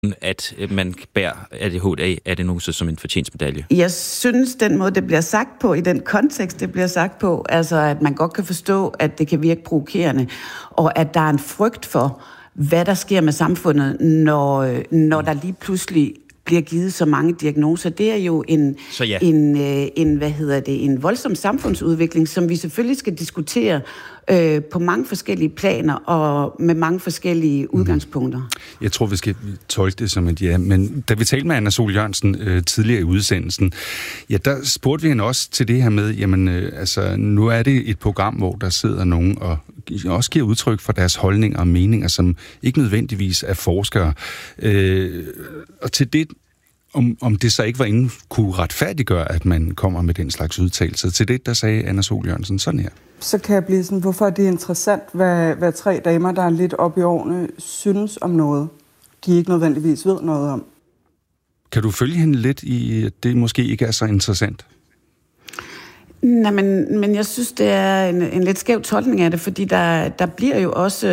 at man bærer ADHD-adenose som en fortjenstmedalje? Jeg synes, den måde, det bliver sagt på, i den kontekst, det bliver sagt på, altså at man godt kan forstå, at det kan virke provokerende, og at der er en frygt for, hvad der sker med samfundet, når der lige pludselig bliver givet så mange diagnoser. Det er jo en voldsom samfundsudvikling, som vi selvfølgelig skal diskutere på mange forskellige planer og med mange forskellige udgangspunkter. Jeg tror, vi skal tolke det som et ja, men da vi talte med Anna Sol Jørgensen tidligere i udsendelsen, ja, der spurgte vi hende også til det her med, jamen, nu er det et program, hvor der sidder nogen og også giver udtryk for deres holdninger og meninger, som ikke nødvendigvis er forskere. Og til det, om det så ikke var inden kunne retfærdiggøre, at man kommer med den slags udtalelser. Til det, der sagde Anna Sol Jørgensen sådan her. Så kan jeg blive sådan, hvorfor er det interessant, hvad tre damer, der er lidt oppe i årene, synes om noget, de ikke nødvendigvis ved noget om. Kan du følge hende lidt i, at det måske ikke er så interessant? Nej, men jeg synes, det er en lidt skæv tolkning af det, fordi der bliver jo også,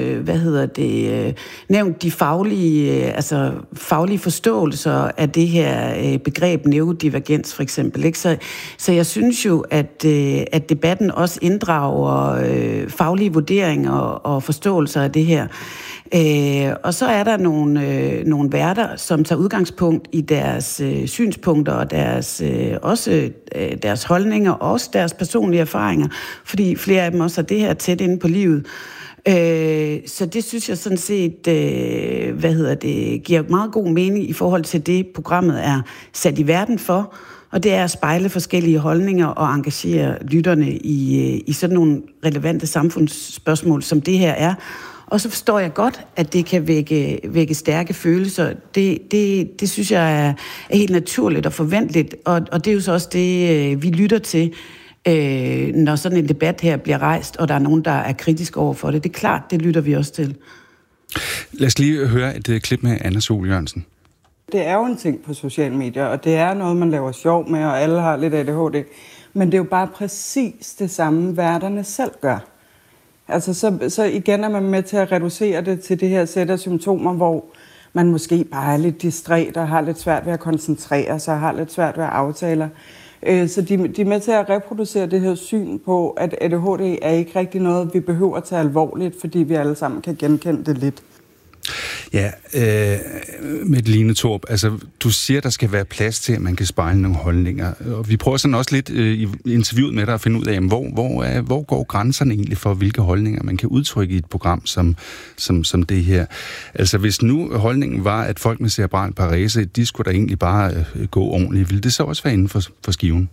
nævnt de faglige forståelser af det her begreb neurodivergens, for eksempel. Ikke? Så jeg synes jo, at debatten også inddrager faglige vurderinger og forståelser af det her. Og så er der nogle værter, som tager udgangspunkt i deres synspunkter og deres holdninger og også deres personlige erfaringer, fordi flere af dem også har det her tæt inde på livet. Så det synes jeg sådan set, giver meget god mening i forhold til det, programmet er sat i verden for, og det er at spejle forskellige holdninger og engagere lytterne i sådan nogle relevante samfundsspørgsmål, som det her er. Og så forstår jeg godt, at det kan vække stærke følelser. Det synes jeg er helt naturligt og forventeligt, og det er jo så også det, vi lytter til, når sådan en debat her bliver rejst, og der er nogen, der er kritisk over for det. Det er klart, det lytter vi også til. Lad os lige høre et klip med Anna Sol Jørgensen. Det er jo en ting på sociale medier, og det er noget, man laver sjov med, og alle har lidt ADHD. Men det er jo bare præcis det samme, værterne selv gør. Altså, så igen er man med til at reducere det til det her sæt af symptomer, hvor man måske bare er lidt distræt og har lidt svært ved at koncentrere sig og har lidt svært ved at aftale. Så de er med til at reproducere det her syn på, at ADHD er ikke rigtig noget, vi behøver at tage alvorligt, fordi vi alle sammen kan genkende det lidt. Ja, Mette-Line Thorup, altså du siger, der skal være plads til, at man kan spejle nogle holdninger. Og vi prøver sådan også lidt i interviewet med dig at finde ud af, hvor går grænserne egentlig for, hvilke holdninger man kan udtrykke i et program som det her. Altså hvis nu holdningen var, at folk med cerebral parese, de skulle da egentlig bare gå ordentligt, ville det så også være inden for skiven?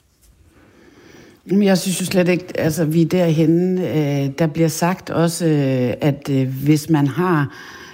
Jeg synes jo slet ikke, altså vi er derhenne, der bliver sagt også, at hvis man har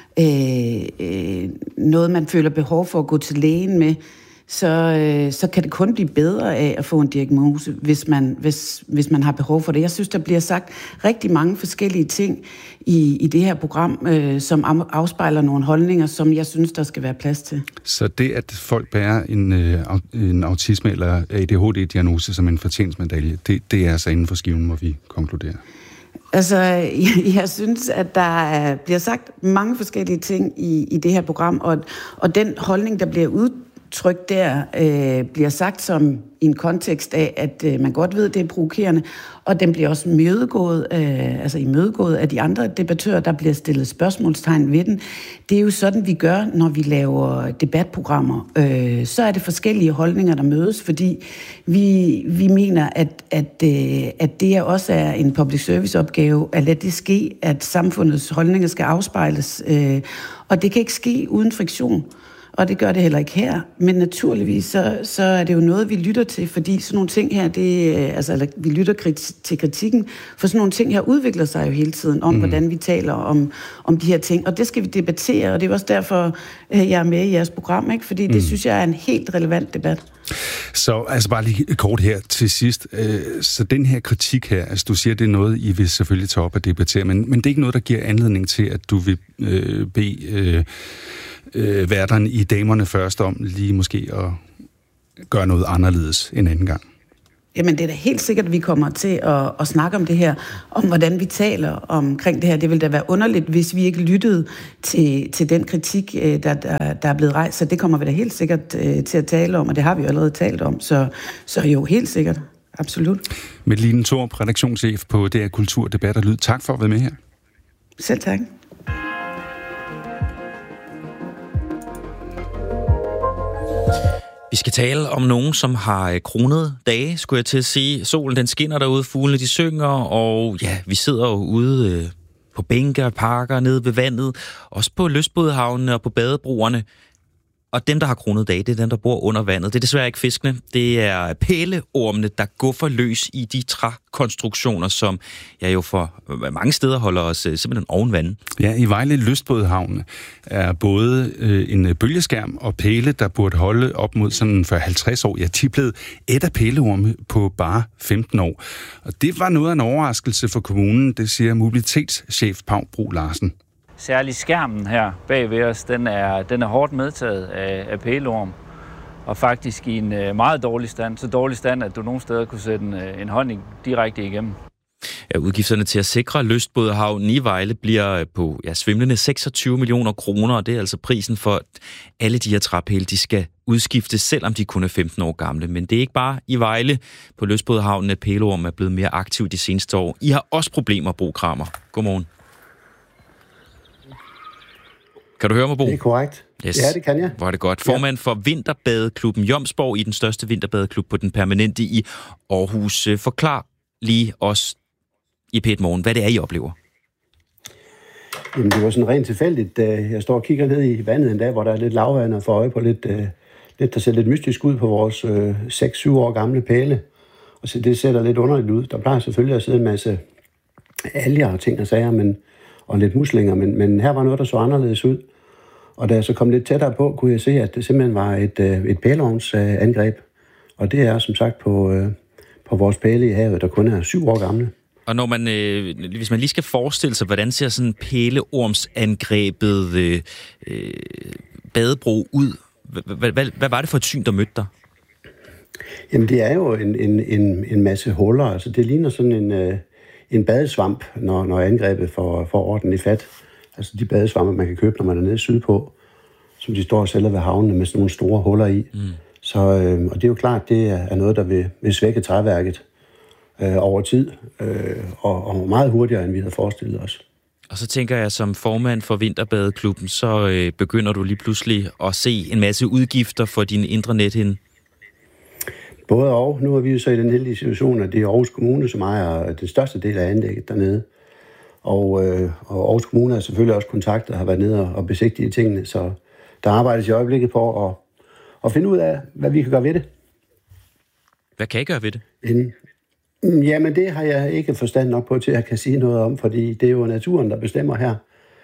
noget, man føler behov for at gå til lægen med, så kan det kun blive bedre af at få en diagnose, hvis man har behov for det. Jeg synes, der bliver sagt rigtig mange forskellige ting i det her program, som afspejler nogle holdninger, som jeg synes, der skal være plads til. Så det, at folk bærer en autisme- eller ADHD-diagnose som en fortjenstmedalje, det er altså inden for skiven, må vi konkludere? Altså, jeg synes, at der bliver sagt mange forskellige ting i det her program, og den holdning, der bliver udtrykt der, bliver sagt som i en kontekst af, at man godt ved, at det er provokerende, og den bliver også imødegået af de andre debattører, der bliver stillet spørgsmålstegn ved den. Det er jo sådan, vi gør, når vi laver debatprogrammer. Så er det forskellige holdninger, der mødes, fordi vi mener, at det også er en public service opgave, at lade det ske, at samfundets holdninger skal afspejles, og det kan ikke ske uden friktion. Og det gør det heller ikke her. Men naturligvis, så er det jo noget, vi lytter til, fordi sådan nogle ting her, vi lytter til kritikken, for sådan nogle ting her udvikler sig jo hele tiden om, hvordan vi taler om de her ting. Og det skal vi debattere, og det er også derfor, jeg er med i jeres program, ikke? Fordi det synes jeg er en helt relevant debat. Så altså bare lige kort her til sidst. Så den her kritik her, altså du siger, det er noget, I vil selvfølgelig tage op og debattere, men det er ikke noget, der giver anledning til, at du vil bede værterne i Damerne Først om lige måske at gøre noget anderledes en anden gang? Jamen, det er da helt sikkert, at vi kommer til at snakke om det her, om hvordan vi taler omkring det her. Det ville da være underligt, hvis vi ikke lyttede til den kritik, der er blevet rejst. Så det kommer vi da helt sikkert til at tale om, og det har vi jo allerede talt om. Så jo, helt sikkert. Absolut. Medeline Thorup, redaktionschef på DR Kultur, Debat og Lyd. Tak for at være med her. Selv tak. Vi skal tale om nogen, som har kronede dage, skulle jeg til at sige. Solen den skinner derude, fuglene de synger, og ja, vi sidder jo ude på bænker, parker, nede ved vandet, også på lystbådehavnene og på badebroerne. Og dem, der har kronede dage, det er dem, der bor under vandet. Det er desværre ikke fiskene. Det er pæleormene, der guffer løs i de trækonstruktioner, som jeg jo for mange steder holder os simpelthen oven vandet. Ja, i Vejle Lystbådehavn er både en bølgeskærm og pæle, der burde holde op mod sådan for 50 år. Ja, de er blevet et af pæleorme på bare 15 år. Og det var noget af en overraskelse for kommunen, det siger mobilitetschef Pau Bro Larsen. Særlig skærmen her bag ved os, den er hårdt medtaget af pæleorm, og faktisk i en meget dårlig stand. Så dårlig stand, at du nogle steder kunne sætte en hånd direkte igennem. Ja, udgifterne til at sikre lystbådehavnen i Vejle bliver på svimlende 26 millioner kroner, og det er altså prisen for, at alle de her træpæle, de skal udskiftes, selvom de kun er 15 år gamle. Men det er ikke bare i Vejle på lystbådehavnen, at pæleorm er blevet mere aktiv de seneste år. I har også problemer, Bo Kramer. Godmorgen. Kan du høre mig, Bo? Det er korrekt. Yes. Ja, det kan jeg. Hvor er det godt. Formand for Vinterbadeklubben Jomsborg i den største vinterbadeklub på den permanente i Aarhus. Forklar lige os i P1 Morgen, hvad det er, I oplever. Jamen, det var sådan rent tilfældigt. Jeg står og kigger ned i vandet en dag, hvor der er lidt lavvand og får øje på lidt, der ser lidt mystisk ud på vores 6-7 år gamle pæle. Og så det ser lidt underligt ud. Der plejer selvfølgelig at sidde en masse alger og ting og sager, og lidt muslinger, men her var noget, der så anderledes ud. Og da jeg så kom lidt tættere på, kunne jeg se, at det simpelthen var et pæleormsangreb. Og det er som sagt på vores pæle i havet, der kun er 7 år gamle. Og når man, hvis man lige skal forestille sig, hvordan ser sådan pæleormsangrebet badebro ud? Hvad var det for et syn, der mødte dig? Jamen, det er jo en masse huller. Altså, det ligner sådan en badesvamp, når angrebet får ordentligt fat. Altså de badesvampe, man kan købe, når man er nede sydpå, som de står og sælger ved havnene med sådan nogle store huller i. Så, og det er jo klart, det er noget, der vil svække træværket over tid, og meget hurtigere, end vi havde forestillet os. Og så tænker jeg, som formand for Vinterbadeklubben, så begynder du lige pludselig at se en masse udgifter for din indre nethinde. Både og. Nu er vi jo så i den heldige situation, at det er Aarhus Kommune, som ejer den største del af anlægget dernede. Og Aarhus Kommune har selvfølgelig også kontakter og har været nede og besigtige tingene, så der arbejdes i øjeblikket på at finde ud af, hvad vi kan gøre ved det. Hvad kan I gøre ved det? Jamen, det har jeg ikke forstand nok på til, at jeg kan sige noget om, fordi det er jo naturen, der bestemmer her.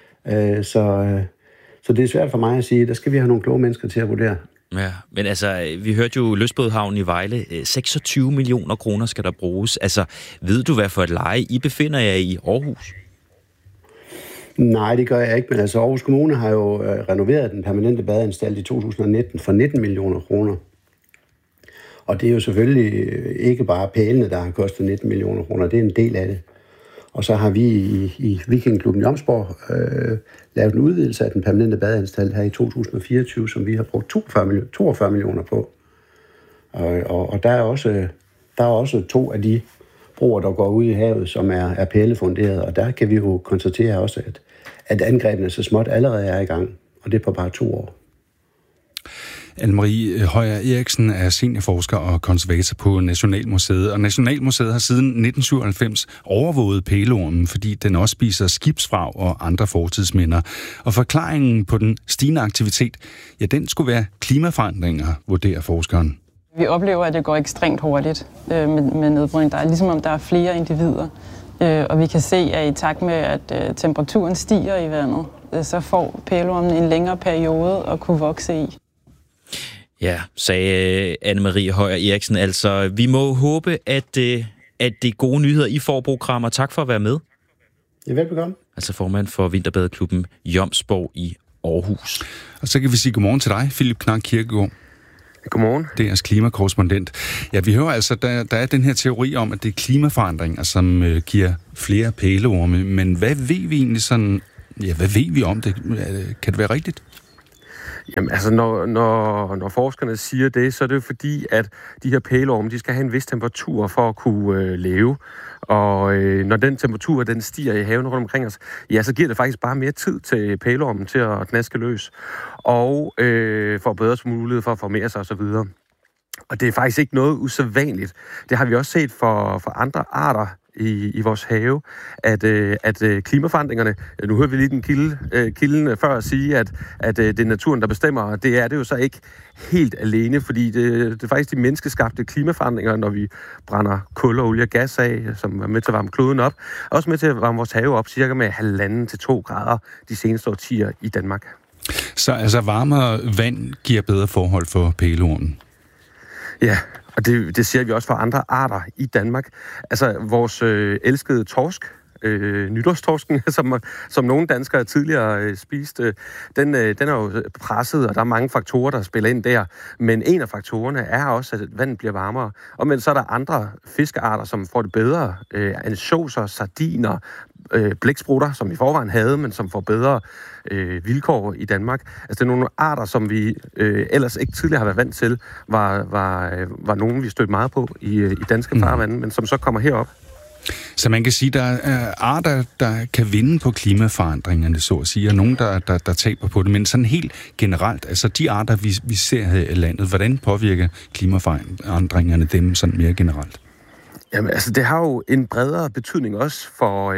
Så det er svært for mig at sige, der skal vi have nogle kloge mennesker til at vurdere. Ja, men altså, vi hørte jo lystbådehavnen i Vejle. 26 millioner kroner skal der bruges. Altså, ved du, hvad for et leje I befinder jer i Aarhus? Nej, det gør jeg ikke, men altså Aarhus Kommune har jo renoveret den permanente badeanstalt i 2019 for 19 millioner kroner. Og det er jo selvfølgelig ikke bare pælene, der har kostet 19 millioner kroner, det er en del af det. Og så har vi i Vikingklubben Jomsborg lavet en udvidelse af den permanente badeanstalt her i 2024, som vi har brugt 42 millioner på. Og der er også 2 af de broer, der går ud i havet, som er pælefunderet, og der kan vi jo konstatere også, at angrebene så småt allerede er i gang, og det er på bare 2 år. Anne-Marie Højer Eriksen er seniorforsker og konservator på Nationalmuseet, og Nationalmuseet har siden 1997 overvåget pæleormen, fordi den også spiser skibsvrag og andre fortidsminder. Og forklaringen på den stigende aktivitet, ja, den skulle være klimaforandringer, vurderer forskeren. Vi oplever, at det går ekstremt hurtigt med nedbrydning. Der er ligesom om der er flere individer, og vi kan se, at i takt med, at temperaturen stiger i vandet, så får pæleormen en længere periode at kunne vokse i. Ja, sagde Anne-Marie Højer Eriksen. Altså, vi må håbe, at det er gode nyheder, I får, Bo Kramer. Tak for at være med. Ja, velbekomme. Altså formand for Vinterbadeklubben Jomsborg i Aarhus. Og så kan vi sige godmorgen til dig, Philip Knark Kirkegaard. Godmorgen. Det er jeres klimakorrespondent. Ja, vi hører altså, der er den her teori om, at det er klimaforandringer, som giver flere pæleorme. Men hvad ved vi egentlig sådan... Ja, hvad ved vi om det? Kan det være rigtigt? Jamen altså, når forskerne siger det, så er det jo fordi, at de her pæleorme, de skal have en vis temperatur for at kunne leve. Og når den temperatur, den stiger i haven rundt omkring os, ja, så giver det faktisk bare mere tid til pæleormen til at knaske løs. Og får bedre mulighed for at formere sig osv. Og det er faktisk ikke noget usædvanligt. Det har vi også set for andre arter i vores have, at klimaforandringerne, nu hører vi lige den kilden før at sige, at det er naturen, der bestemmer, og det er det jo så ikke helt alene, fordi det er faktisk de menneskeskabte klimaforandringer, når vi brænder kul og olie og gas af, som er med til at varme kloden op, også med til at varme vores have op cirka med 1,5 til 2 grader de seneste årtier i Danmark. Så altså varmere vand giver bedre forhold for pæleormen? Ja, og det ser vi også for andre arter i Danmark. Altså vores elskede torsk, nytårstorsken, som nogle danskere tidligere spiste, den er jo presset, og der er mange faktorer, der spiller ind der. Men en af faktorerne er også, at vandet bliver varmere. Og men så er der andre fiskearter, som får det bedre. Ansjoser, sardiner, blæksprutter, som i forvejen havde, men som får bedre vilkår i Danmark. Altså det er nogle arter, som vi ellers ikke tidligere har været vant til, var nogen, vi stødte meget på i danske farvande, men som så kommer herop. Så man kan sige, at der er arter, der kan vinde på klimaforandringerne, så at sige, og nogen, der taber på det. Men sådan helt generelt, altså de arter, vi ser her i landet, hvordan påvirker klimaforandringerne dem sådan mere generelt? Jamen, altså, det har jo en bredere betydning også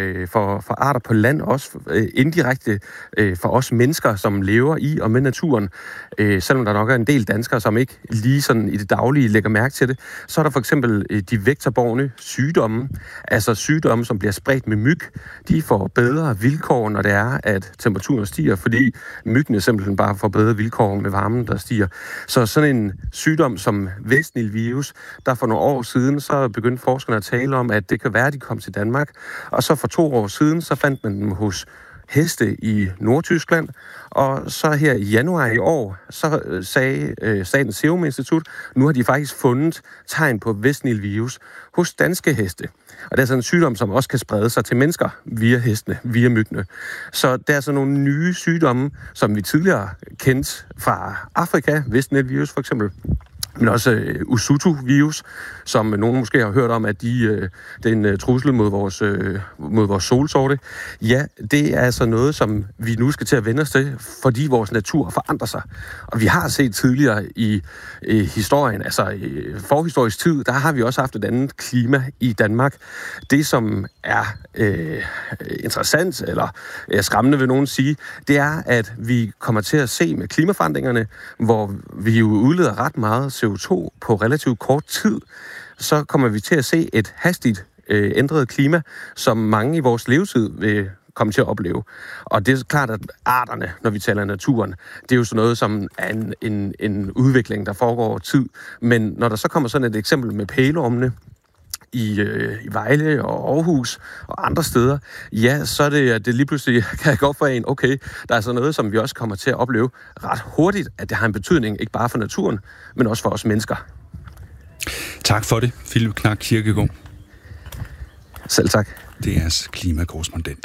for arter på land, også indirekte for os mennesker, som lever i og med naturen. Selvom der nok er en del danskere, som ikke lige sådan i det daglige lægger mærke til det, så er der for eksempel de vektorbårne sygdomme, altså sygdomme, som bliver spredt med myg. De får bedre vilkår, når det er, at temperaturen stiger, fordi myggene simpelthen bare får bedre vilkår med varmen, der stiger. Så sådan en sygdom som West Nile virus, der for nogle år siden, så begyndte forskerne at tale om, at det kan være, at de kom til Danmark. Og så for 2 år siden, så fandt man dem hos heste i Nordtyskland. Og så her i januar i år, så sagde Statens Serum Institut, nu har de faktisk fundet tegn på West Nile virus hos danske heste. Og det er sådan en sygdom, som også kan sprede sig til mennesker via hestene, via myggene. Så der er sådan nogle nye sygdomme, som vi tidligere kendte fra Afrika, West Nile virus for eksempel, men også Usutu-virus, som nogen måske har hørt om, at det er en trussel mod vores solsorte. Ja, det er altså noget, som vi nu skal til at vende os til, fordi vores natur forandrer sig. Og vi har set tidligere i historien, altså i forhistorisk tid, der har vi også haft et andet klima i Danmark. Det, som er interessant, eller skræmmende vil nogen sige, det er, at vi kommer til at se med klimaforandringerne, hvor vi jo udleder ret meget CO2 på relativt kort tid, så kommer vi til at se et hastigt ændret klima, som mange i vores levetid vil komme til at opleve. Og det er klart, at arterne, når vi taler naturen, det er jo sådan noget som en udvikling, der foregår over tid. Men når der så kommer sådan et eksempel med pæleormene i Vejle og Aarhus og andre steder, ja, så er det lige pludselig kan jeg gå for en, okay, der er så noget, som vi også kommer til at opleve ret hurtigt, at det har en betydning, ikke bare for naturen, men også for os mennesker. Tak for det, Philip Knak Kirkegaard. Selv tak. Det er jeres klimakorrespondent.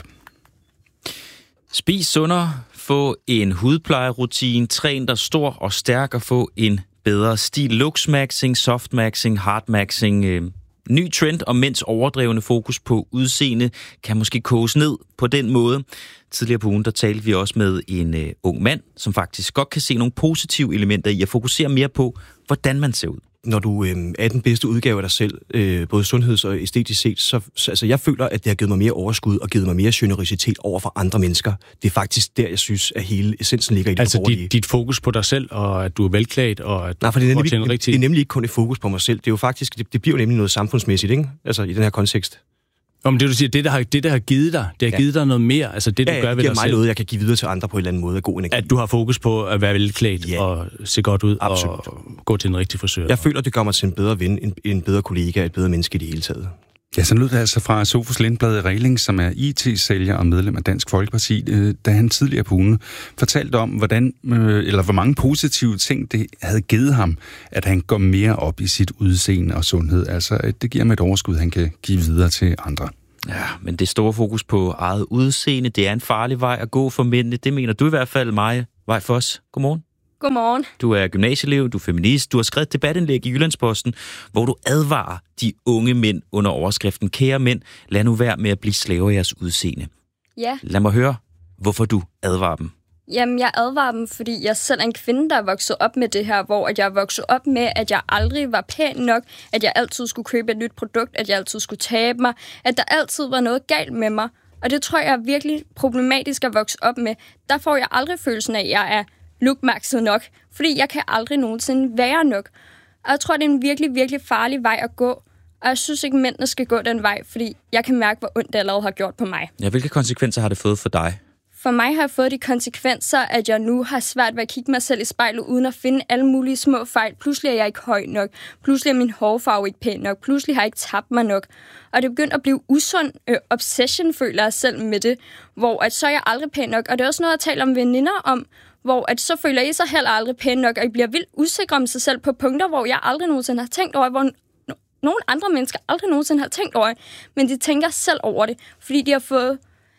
Spis sundere, få en hudplejerutine, træn dig stor og stærk og få en bedre stil. Luxmaxing, softmaxing, hardmaxing, ny trend, og mens overdrevne fokus på udseende kan måske koges ned på den måde. Tidligere på ugen, der talte vi også med en ung mand, som faktisk godt kan se nogle positive elementer i at fokusere mere på, hvordan man ser ud. Når du er den bedste udgave af dig selv, både sundheds- og æstetisk set, så altså, jeg føler, at det har givet mig mere overskud og givet mig mere generøsitet over for andre mennesker. Det er faktisk der, jeg synes, at hele essensen ligger i det. Altså dit fokus på dig selv, og at du er velklædt, og at nej, for det er nemlig ikke kun et fokus på mig selv. Det er jo faktisk, det bliver jo nemlig noget samfundsmæssigt, ikke? Altså i den her kontekst. Om det du siger, det der har givet dig, det har givet dig noget mere, altså det du gør ved dig selv. Det giver mig noget, jeg kan give videre til andre på en eller anden måde af god energi. At du har fokus på at være velklædt og se godt ud. Absolut. Og gå til en rigtig frisør. Jeg føler, det gør mig til en bedre ven, en bedre kollega, et bedre menneske i det hele taget. Ja, så lød det altså fra Sofus Lindblad Regling, som er IT-sælger og medlem af Dansk Folkeparti, da han tidligere på ugen fortalte om, hvor mange positive ting det havde givet ham, at han går mere op i sit udseende og sundhed. Altså, at det giver ham et overskud, han kan give videre til andre. Ja, men det store fokus på eget udseende, det er en farlig vej at gå for mændene. Det mener du i hvert fald, Maja Vejfoss. Godmorgen. Godmorgen. Du er gymnasieelev, du er feminist, du har skrevet et debatindlæg i Jyllandsposten, hvor du advarer de unge mænd under overskriften: Kære mænd, lad nu være med at blive slaver i jeres udseende. Ja. Lad mig høre, hvorfor du advarer dem. Jamen, jeg advarer dem, fordi jeg selv er en kvinde, der er vokset op med det her, hvor jeg er vokset op med, at jeg aldrig var pæn nok, at jeg altid skulle købe et nyt produkt, at jeg altid skulle tabe mig, at der altid var noget galt med mig. Og det tror jeg er virkelig problematisk at vokse op med. Der får jeg aldrig følelsen af, at jeg er lookmaxet nok, fordi jeg kan aldrig nogensinde være nok. Og jeg tror, det er en virkelig, virkelig farlig vej at gå. Og jeg synes ikke, mændene skal gå den vej, fordi jeg kan mærke, hvor ondt det allerede har gjort på mig. Ja, hvilke konsekvenser har det fået for dig? For mig har jeg fået de konsekvenser, at jeg nu har svært ved at kigge mig selv i spejlet, uden at finde alle mulige små fejl. Pludselig er jeg ikke høj nok. Pludselig er min hårfarve ikke pæn nok. Pludselig har jeg ikke tabt mig nok. Og det er begyndt at blive usund obsession, føler jeg selv med det. Hvor at så er jeg aldrig pæn nok. Og det er også noget, jeg taler om veninder om. Hvor at så føler I sig heller aldrig pæn nok, og I bliver vildt usikre om sig selv på punkter, hvor jeg aldrig nogensinde har tænkt over, hvor nogle andre mennesker aldrig nogensinde har tænkt over det. Men de tænker selv over det, fordi de har fået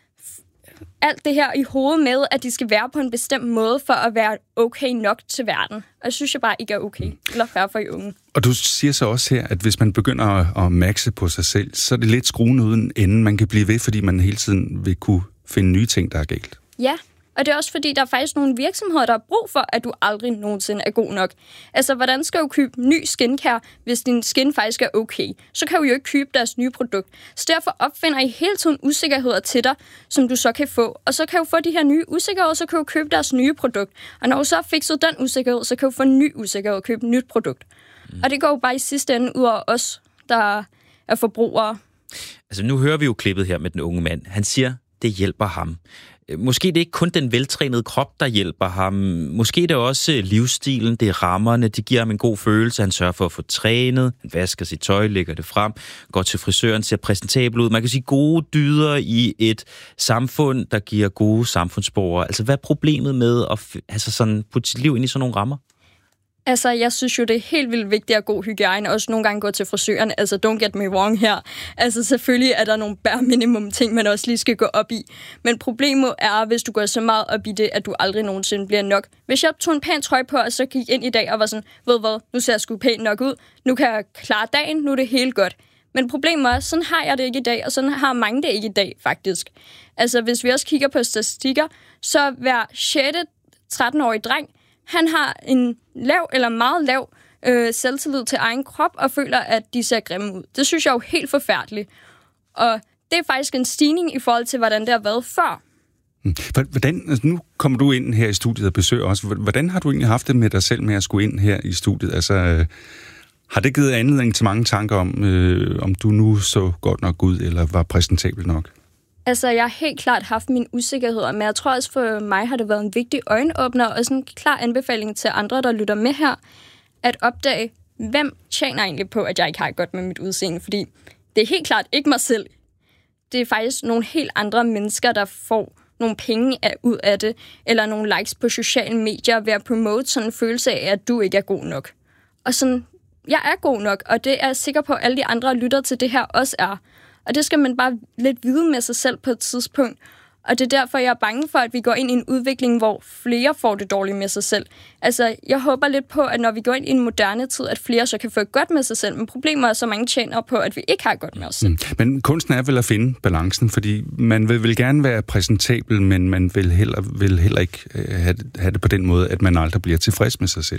alt det her i hovedet med, at de skal være på en bestemt måde for at være okay nok til verden. Og det synes jeg bare ikke er okay, eller fair for de unge. Og du siger så også her, at hvis man begynder at maxe på sig selv, så er det lidt skruen uden enden. Man kan blive ved, fordi man hele tiden vil kunne finde nye ting, der er galt. Ja, og det er også fordi, der er faktisk nogle virksomheder, der har brug for, at du aldrig nogensinde er god nok. Altså, hvordan skal du købe ny skincare, hvis din skin faktisk er okay? Så kan du jo ikke købe deres nye produkt. Så derfor opfinder I hele tiden usikkerheder til dig, som du så kan få. Og så kan du få de her nye usikkerheder, så kan du købe deres nye produkt. Og når du så har fikset den usikkerhed, så kan du få en ny usikkerhed og købe et nyt produkt. Og det går jo bare i sidste ende ud over os, der er forbrugere. Altså, nu hører vi jo klippet her med den unge mand. Han siger, det hjælper ham. Måske det er ikke kun den veltrænede krop, der hjælper ham. Måske det er også livsstilen, det er rammerne, det giver ham en god følelse. Han sørger for at få trænet, han vasker sit tøj, lægger det frem, går til frisøren, ser præsentabel ud. Man kan sige gode dyder i et samfund, der giver gode samfundsborgere. Altså, hvad er problemet med at sådan putte sit liv ind i sådan nogle rammer? Altså, jeg synes jo, det er helt vildt vigtigt at god hygiejne, også nogle gange gå til frisøren. Altså, don't get me wrong her. Altså, selvfølgelig er der nogle bare minimum ting, man også lige skal gå op i. Men problemet er, hvis du går så meget op i det, at du aldrig nogensinde bliver nok. Hvis jeg tog en pæn trøje på, og så gik ind i dag og var sådan, ved hvad, nu ser jeg sgu pænt nok ud. Nu kan jeg klare dagen, nu er det helt godt. Men problemet er, sådan har jeg det ikke i dag, og sådan har mange det ikke i dag, faktisk. Altså, hvis vi også kigger på statistikker, så hver 6. 13-årig dreng, han har en lav eller meget lav selvtillid til egen krop og føler, at de ser grimme ud. Det synes jeg er jo helt forfærdeligt. Og det er faktisk en stigning i forhold til, hvordan det har været før. Hvordan, altså nu kommer du ind her i studiet og besøger os. Hvordan har du egentlig haft det med dig selv med at skulle ind her i studiet? Altså, har det givet anledning til mange tanker om, om du nu så godt nok ud eller var præsentabel nok? Altså, jeg har helt klart haft mine usikkerheder, men jeg tror også for mig har det været en vigtig øjenåbner og sådan en klar anbefaling til andre, der lytter med her, at opdage, hvem tjener egentlig på, at jeg ikke har det godt med mit udseende, fordi det er helt klart ikke mig selv. Det er faktisk nogle helt andre mennesker, der får nogle penge ud af det, eller nogle likes på sociale medier ved at promote sådan en følelse af, at du ikke er god nok. Og sådan, jeg er god nok, og det er jeg sikker på, at alle de andre lytter til det her også er. Og det skal man bare lidt vide med sig selv på et tidspunkt. Og det er derfor, jeg er bange for, at vi går ind i en udvikling, hvor flere får det dårligt med sig selv. Altså, jeg håber lidt på, at når vi går ind i en moderne tid, at flere så kan få godt med sig selv. Men problemet er, så mange tjener på, at vi ikke har godt med os selv. Men kunsten er vel at finde balancen, fordi man vil gerne være præsentabel, men man vil heller ikke have det på den måde, at man aldrig bliver tilfreds med sig selv.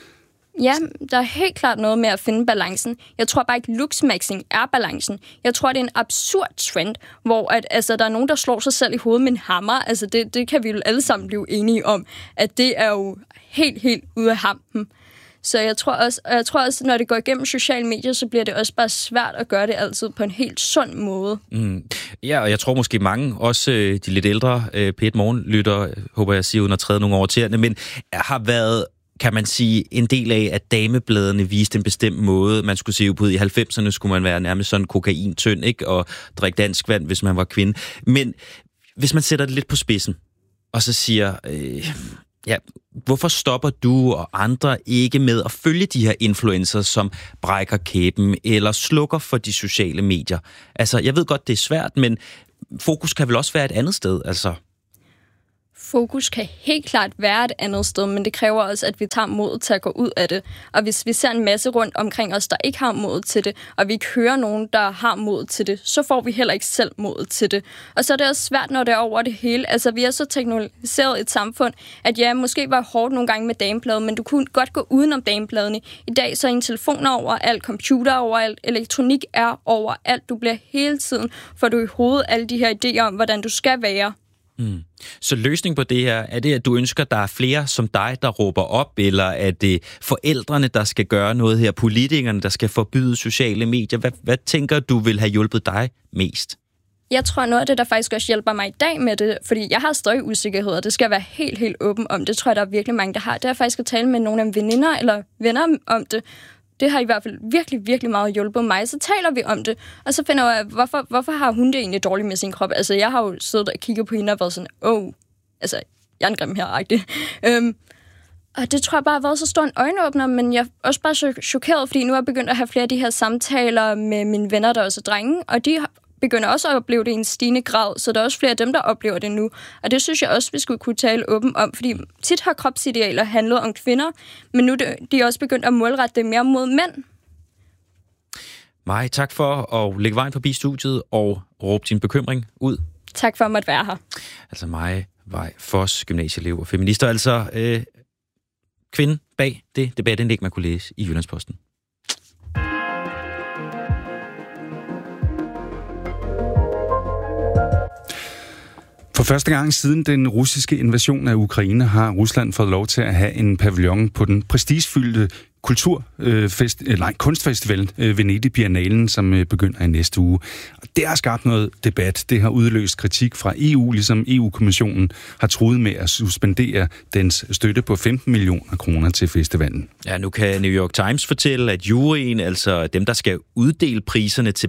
Ja, der er helt klart noget med at finde balancen. Jeg tror bare ikke, looksmaxing er balancen. Jeg tror, det er en absurd trend, hvor der er nogen, der slår sig selv i hovedet med en hammer. Altså, det kan vi jo alle sammen blive enige om, at det er jo helt ude af hampen. Så jeg tror også, når det går igennem sociale medier, så bliver det også bare svært at gøre det altid på en helt sund måde. Ja, og jeg tror måske mange, også de lidt ældre P1 Morgen-lyttere, håber jeg siger, uden at træde nogle over tæerne, men har været kan man sige, en del af, at damebladene viste en bestemt måde. Man skulle se ud i 90'erne, skulle man være nærmest sådan kokaintynd, ikke? Og drikke dansk vand, hvis man var kvinde. Men hvis man sætter det lidt på spidsen, og så siger, hvorfor stopper du og andre ikke med at følge de her influencers, som brækker kæben eller slukker for de sociale medier? Altså, jeg ved godt, det er svært, men fokus kan vel også være et andet sted, altså... Fokus kan helt klart være et andet sted, men det kræver også, at vi tager modet til at gå ud af det. Og hvis vi ser en masse rundt omkring os, der ikke har modet til det, og vi ikke hører nogen, der har modet til det, så får vi heller ikke selv modet til det. Og så er det også svært, når det er over det hele. Altså, vi er så teknologiseret et samfund, at måske var hårdt nogle gange med damebladet, men du kunne godt gå udenom damebladene. I dag så er en telefon overalt, computer overalt, elektronik er overalt. Du bliver hele tiden, får du i hovedet alle de her idéer om, hvordan du skal være. Så løsning på det her, er det, at du ønsker, at der er flere som dig, der råber op, eller er det forældrene, der skal gøre noget her, politikerne, der skal forbyde sociale medier? Hvad tænker du vil have hjulpet dig mest? Jeg tror, noget af det, der faktisk også hjælper mig i dag med det, fordi jeg har stadig usikkerhed, og det skal være helt, helt åben om. Det tror jeg, der er virkelig mange, der har. Det er faktisk at tale med nogle af veninder eller venner om det. Det har i hvert fald virkelig, virkelig meget hjulpet mig. Så taler vi om det, og så finder jeg, hvorfor har hun det egentlig dårligt med sin krop? Altså, jeg har jo siddet og kigget på hende og været sådan, altså, jeg er en grim her-agtig. Og det tror jeg bare har været så stor en øjenåbner, men jeg er også bare chokeret, fordi nu er jeg begyndt at have flere af de her samtaler med mine venner, der også er drenge, og de begynder også at opleve det i en stigende grad, så der er også flere af dem, der oplever det nu. Og det synes jeg også, vi skulle kunne tale åbent om, fordi tit har kropsidealer handlet om kvinder, men nu er de også begyndt at målrette det mere mod mænd. Maj, tak for at lægge vejen forbi studiet og råbe din bekymring ud. Tak for at måtte være her. Altså Maj Vej Foss, gymnasieelev og feminister, altså kvinden bag det debatindlæg, man kunne læse i Jyllandsposten. For første gang siden den russiske invasion af Ukraine har Rusland fået lov til at have en pavillon på den prestigefyldte kunstfestival Venedig Biennalen, som begynder i næste uge. Og det har skabt noget debat. Det har udløst kritik fra EU, ligesom EU-kommissionen har truet med at suspendere dens støtte på 15 millioner kroner til festivalen. Ja, nu kan New York Times fortælle, at juryen, altså dem, der skal uddele priserne til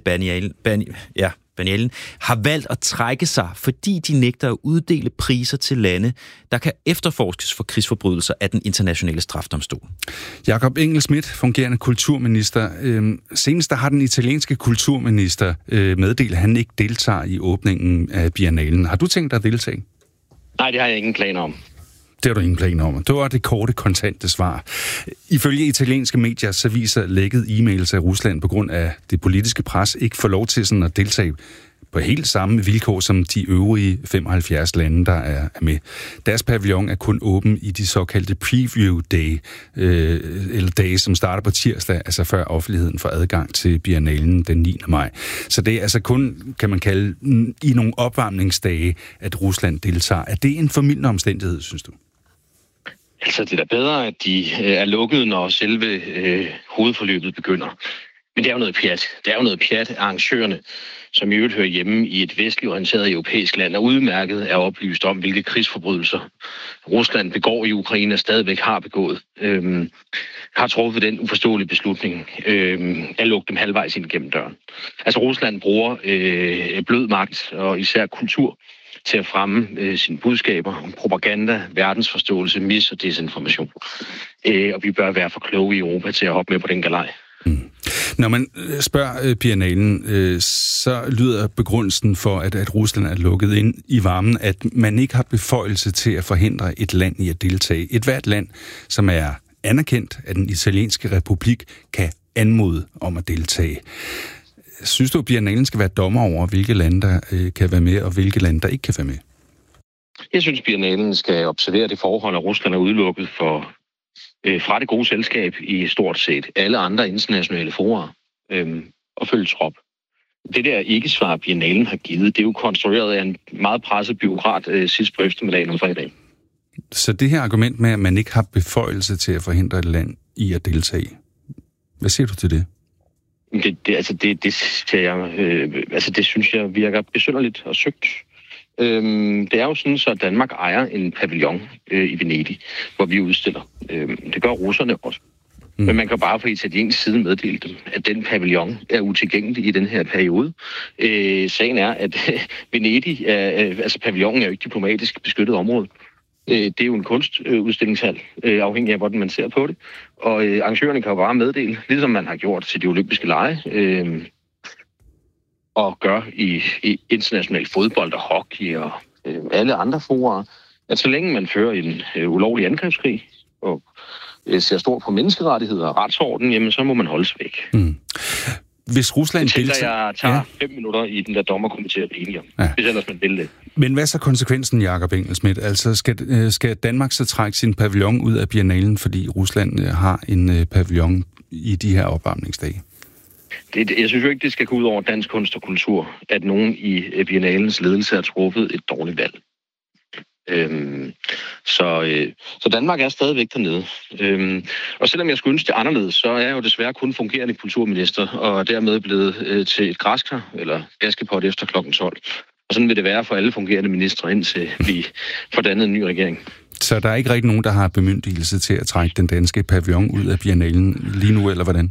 Biennalen, har valgt at trække sig, fordi de nægter at uddele priser til lande, der kan efterforskes for krigsforbrydelser af den internationale strafdomstol. Jakob Engel-Schmidt, fungerende kulturminister. Senest der har den italienske kulturminister meddelt, at han ikke deltager i åbningen af Biennalen. Har du tænkt dig at deltage? Nej, det har jeg ingen planer om. Det har du ingen planer om. Det var det korte, kontante svar. Ifølge italienske medier, så viser lækket e-mails af Rusland på grund af det politiske pres ikke får lov til sådan at deltage på helt samme vilkår som de øvrige 75 lande, der er med. Deres pavillon er kun åben i de såkaldte preview day, eller dage, som starter på tirsdag, altså før offentligheden får adgang til Biennalen den 9. maj. Så det er altså kun, kan man kalde, i nogle opvarmningsdage, at Rusland deltager. Er det en formildende omstændighed, synes du? Altså, det er da bedre, at de er lukket, når selve hovedforløbet begynder. Men det er jo noget pjat. Det er jo noget pjat. Arrangørerne, som i øvrigt hører hjemme i et vestligt orienteret europæisk land, er udmærket er oplyst om, hvilke krigsforbrydelser Rusland begår i Ukraine og stadigvæk har begået. Har truffet den uforståelige beslutning at lukke dem halvvejs ind gennem døren. Altså, Rusland bruger blød magt og især kultur til at fremme sine budskaber, propaganda, verdensforståelse, mis- og desinformation. Og vi bør være for kloge i Europa til at hoppe med på den galej. Når man spørger Biennalen, så lyder begrundelsen for, at Rusland er lukket ind i varmen, at man ikke har beføjelse til at forhindre et land i at deltage. Et hvert land, som er anerkendt af den italienske republik, kan anmode om at deltage. Synes du, at Biennalen skal være dommer over, hvilke lande der kan være med, og hvilke lande der ikke kan være med? Jeg synes, Biennalen skal observere det forhold, at Rusland er udelukket fra det gode selskab i stort set alle andre internationale forer og følge trop. Det der ikke-svar, Biennalen har givet, det er jo konstrueret af en meget presset bureaukrat sidst på eftermiddagen om fredag. Så det her argument med, at man ikke har beføjelse til at forhindre et land i at deltage, hvad siger du til det? Det synes jeg virker besynderligt og søgt. Det er jo sådan, så Danmark ejer en pavillon i Venedig, hvor vi udstiller. Det gør russerne også. Men man kan bare fra italiensk side meddele dem, at den pavillon er utilgængelig i den her periode. Sagen er, at Venedig, altså pavillonen er jo ikke diplomatisk beskyttet område. Det er jo en kunstudstillingshal, afhængig af, hvordan man ser på det. Og arrangørerne kan jo bare meddele, ligesom man har gjort til de olympiske lege, og gør i international fodbold og hockey og alle andre forer, at så længe man fører en ulovlig angrebskrig og ser stort på menneskerettigheder og retsorden, jamen så må man holde sig væk. Hvis Rusland jeg tager 5 minutter i den der dommerkomité at blive enige om, hvis ellers man vil det. Men hvad er så konsekvensen, Jakob Engel-Schmidt? Altså skal Danmark så trække sin pavillon ud af biennalen, fordi Rusland har en pavillon i de her opvarmningsdage? Jeg synes jo ikke, det skal gå ud over dansk kunst og kultur, at nogen i biennalens ledelse har truffet et dårligt valg. Så Danmark er stadigvæk dernede. Og selvom jeg skulle ønske det anderledes, så er jeg jo desværre kun fungerende kulturminister, og dermed blevet til et græskar, eller gaskepot efter kl. 12. Og sådan vil det være for alle fungerende ministre, indtil vi får dannet en ny regering. Så der er ikke rigtig nogen, der har bemyndigelse til at trække den danske pavillon ud af biennalen lige nu, eller hvordan?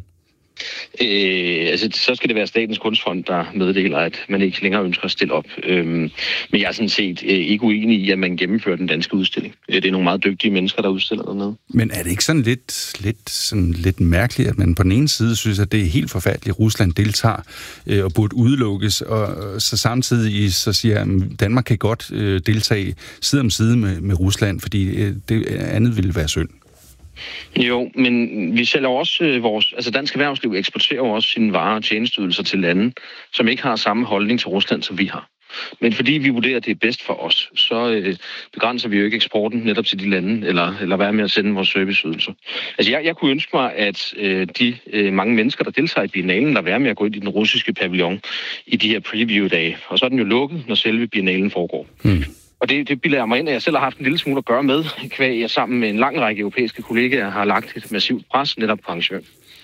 Så skal det være Statens Kunstfond, der meddeler, at man ikke længere ønsker at stille op. Men jeg er sådan set ikke uenig i, at man gennemfører den danske udstilling. Det er nogle meget dygtige mennesker, der udstiller dernede. Men er det ikke sådan lidt mærkeligt, at man på den ene side synes, at det er helt forfærdeligt, at Rusland deltager og burde udelukkes, og så samtidig så siger, at Danmark kan godt deltage side om side med Rusland, fordi det andet ville være synd? Jo, men vi sælger også dansk erhvervsliv eksporterer jo også sine varer og tjenesteydelser til lande, som ikke har samme holdning til Rusland, som vi har. Men fordi vi vurderer, at det er bedst for os, så begrænser vi jo ikke eksporten netop til de lande, eller hvad med at sende vores serviceydelser. Altså jeg kunne ønske mig, at de mange mennesker, der deltager i biennalen, lader være med at gå ind i den russiske pavillon i de her preview-dage. Og så er den jo lukket, når selve biennalen foregår. Og det bilder jeg mig ind, at jeg selv har haft en lille smule at gøre med, kvæg jeg sammen med en lang række europæiske kollegaer har lagt et massivt pres netop på arrangøren.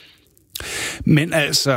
Men altså,